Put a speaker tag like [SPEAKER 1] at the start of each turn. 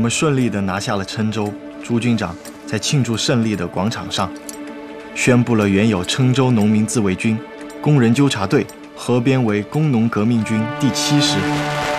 [SPEAKER 1] 们顺利地拿下了郴州。朱军长在庆祝胜利的广场上，宣布了原有郴州农民自卫军、工人纠察队合编为工农革命军第7师。